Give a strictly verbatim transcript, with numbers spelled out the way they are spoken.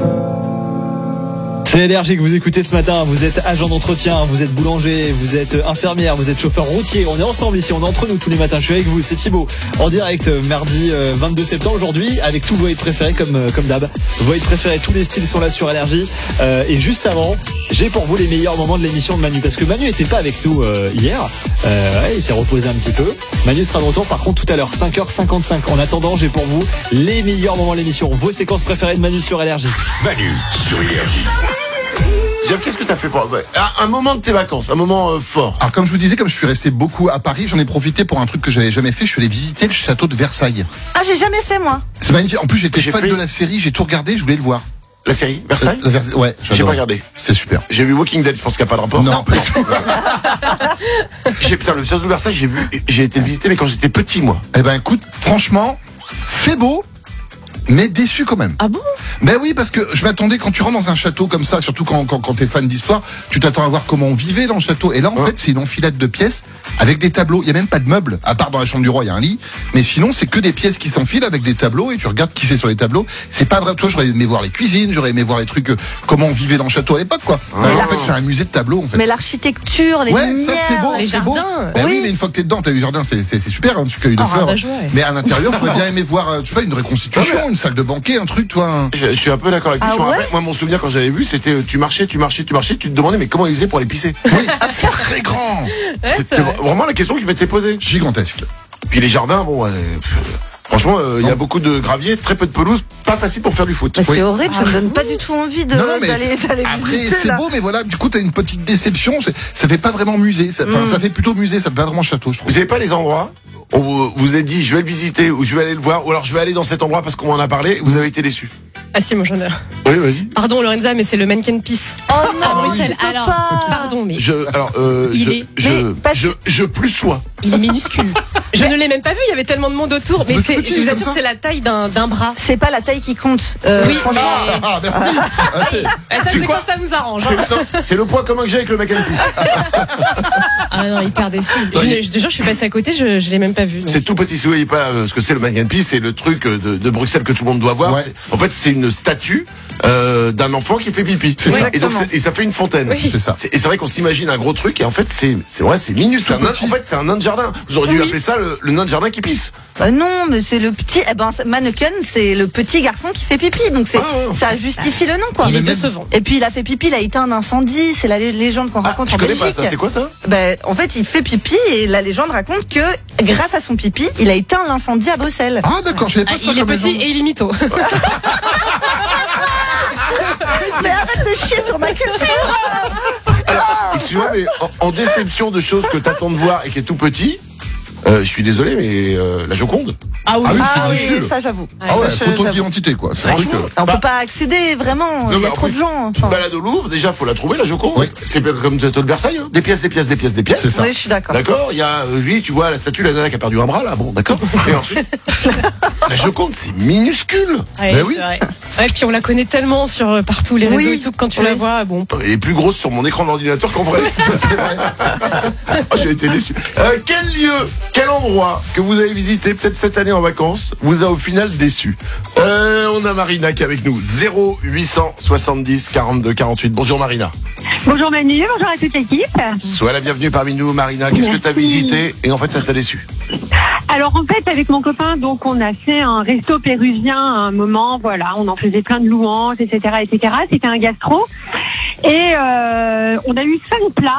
C'est L R G que vous écoutez ce matin. Vous êtes agent d'entretien, vous êtes boulanger, vous êtes infirmière, vous êtes chauffeur routier. On est ensemble ici, on est entre nous tous les matins. Je suis avec vous, c'est Thibaut. En direct, mardi vingt-deux septembre aujourd'hui, avec tous vos hits préférés comme, comme d'hab. Vos hits préférés, tous les styles sont là sur L R J. Euh, et juste avant, j'ai pour vous les meilleurs moments de l'émission de Manu. Parce que Manu n'était pas avec nous euh, hier. Euh, ouais, il s'est reposé un petit peu. Manu sera de retour par contre tout à l'heure, cinq heures cinquante-cinq. En attendant, j'ai pour vous les meilleurs moments de l'émission. Vos séquences préférées de Manu sur L R J. Manu sur L R J. Jeff, qu'est-ce que t'as fait pour un moment de tes vacances, un moment euh, fort? Alors comme je vous disais, comme je suis resté beaucoup à Paris, j'en ai profité pour un truc que j'avais jamais fait. Je suis allé visiter le château de Versailles. Ah, j'ai jamais fait moi. C'est magnifique. En plus, j'étais J'ai fan fait... de la série, j'ai tout regardé, je voulais le voir. La série Versailles la, la Vers... Ouais, j'ai pas regardé. C'était super. J'ai vu Walking Dead, je pense qu'il n'y a pas de rapport. Non, pas j'ai putain le château de Versailles, j'ai vu, j'ai été le visiter mais quand j'étais petit moi. Eh ben écoute, franchement, c'est beau. Mais déçu quand même. Ah bon? Ben oui, parce que je m'attendais, quand tu rentres dans un château comme ça, surtout quand, quand, quand t'es fan d'histoire, tu t'attends à voir comment on vivait dans le château. Et là, en ouais. fait, c'est une enfilade de pièces avec des tableaux. Il y a même pas de meubles, à part dans la chambre du roi, il y a un lit. Mais sinon, c'est que des pièces qui s'enfilent avec des tableaux et tu regardes qui c'est sur les tableaux. C'est pas vrai. Toi, j'aurais aimé voir les cuisines, j'aurais aimé voir les trucs, euh, comment on vivait dans le château à l'époque, quoi. Ah. Ben, en fait, c'est un musée de tableaux, en fait. Mais l'architecture, les ouais, lumières, ça, c'est beau, les c'est jardins. Beau. Ben oui. oui, mais une fois que t'es dedans, t'as vu le jardin, c'est, c'est, c'est super, hein, tu cueilles de oh, fleurs. Bah, ouais. Mais à l'intérieur, j'aurais bien aimé voir, tu sais pas, une reconstitution, ouais. une salle de banquet, un truc, toi. Je, je suis un peu d'accord avec toi. Ah je me ouais rappelle, moi, mon souvenir quand j'avais vu, c'était tu marchais, tu marchais, tu marchais, tu te demandais mais comment ils faisaient pour les pisser. Oui, c'est très grand. Ouais, c'était vraiment la question que je m'étais posée. Gigantesque. Puis les jardins, bon, euh, franchement, il euh, y a beaucoup de gravier, très peu de pelouse, pas facile pour faire du foot. Mais oui. C'est horrible, ça me donne pas du tout envie de, non, non, d'aller, d'aller après, visiter. c'est là. beau, mais voilà, du coup, t'as une petite déception. C'est, ça fait pas vraiment musée. Ça, mm. ça fait plutôt musée, ça fait pas vraiment château, je trouve. Vous avez pas les endroits où vous vous êtes dit, je vais le visiter, ou je vais aller le voir, ou alors je vais aller dans cet endroit parce qu'on m'en a parlé, vous avez été déçus? Ah si, moi j'en ai. Oui, vas-y. Pardon Lorenza, mais c'est le Mannequin Peace. Oh non, à Bruxelles. oui. Alors, pas. pardon, mais je, alors, euh, il je, est, je, parce... je, je, plus sois. Il est minuscule. Je ne l'ai même pas vu, il y avait tellement de monde autour. Mais c'est, je vous assure, c'est la taille d'un, d'un bras. C'est pas la taille qui compte. Euh, oui, franchement. mais... Ah, merci. Okay. Ça, c'est quoi ça nous arrange. C'est, non, c'est le point commun que j'ai avec le Mannequin Peace. Ah non, hyper déçu. Je, je, déjà, je suis passée à côté, je, je l'ai même pas vu. Donc. C'est tout petit, si vous voyez pas euh, ce que c'est le Mannequin Peace, c'est le truc de, de Bruxelles que tout le monde doit voir. Ouais. C'est, en fait, c'est une statue euh, d'un enfant qui fait pipi. C'est oui, ça. Et donc, c'est, et ça fait une fontaine. Oui. C'est ça. C'est, et c'est vrai qu'on s'imagine un gros truc, et en fait, c'est, c'est vrai, c'est minuscule. En fait, c'est un nain de jardin. Vous auriez dû oui. appeler ça le, le nain de jardin qui pisse. Bah non, mais c'est le petit. Eh ben, Mannequin, c'est le petit garçon qui fait pipi, donc c'est Ah, ça justifie le nom, quoi. Il est même... décevant. Et puis il a fait pipi, il a éteint un incendie. C'est la légende qu'on Ah, raconte je en connais Belgique. pas ça. C'est quoi ça? Ben, en fait, il fait pipi et la légende raconte que grâce à son pipi, il a éteint l'incendie à Bruxelles. Ah d'accord, je savais pas Ah, ça. il est comme petit légende. et il est mytho. Mais arrête de chier sur ma culture. Alors, excuse-moi, mais en, en déception de choses que t'attends de voir et qui est tout petit, euh, je suis désolé, mais euh, la Joconde. Ah oui, Ah oui, Ah c'est oui, minuscule. ça j'avoue. Ah ouais, Ça, photo j'avoue. d'identité, quoi. C'est un truc. euh, On Bah, peut pas accéder vraiment. Non, Il y a mais trop en de plus, gens. Tu te Enfin, balades au Louvre, déjà, faut la trouver, la Joconde. Oui. C'est comme le Versailles, hein. Des pièces, des pièces, des pièces, des pièces. C'est ça. oui, je suis d'accord. D'accord, il y a euh, lui, tu vois, la statue, la nana qui a perdu un bras, là, bon, d'accord. Et ensuite, la Joconde, c'est minuscule. Ouais, Ben c'est oui. vrai. Ouais, puis on la connaît tellement sur euh, partout les réseaux Oui. et tout que quand tu Oui. la vois, bon. Elle est plus grosse sur mon écran de l'ordinateur qu'en vrai. Ça, c'est vrai. Oh, j'ai été déçu. Euh, quel lieu, quel endroit que vous avez visité peut-être cette année en vacances vous a au final déçu? euh, On a Marina qui est avec nous. zéro huit soixante-dix quarante-deux quarante-huit. Bonjour Marina. Bonjour Manu, bonjour à toute l'équipe. Sois la bienvenue parmi nous Marina. Qu'est-ce que tu as visité et en fait ça t'a déçu? Alors en fait avec mon copain donc on a fait un resto péruvien à un moment, voilà, on en faisait plein de louanges, et cetera, et cetera. C'était un gastro et euh, on a eu cinq plats.